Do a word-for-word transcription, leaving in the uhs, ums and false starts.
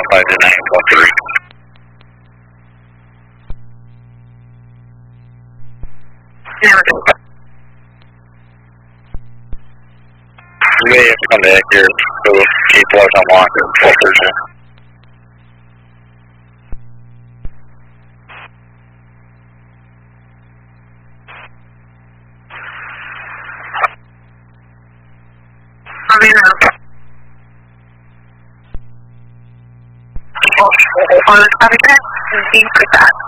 five to nine one three. You may have to come back here, so keep flight unlocked at twelve thirty. On the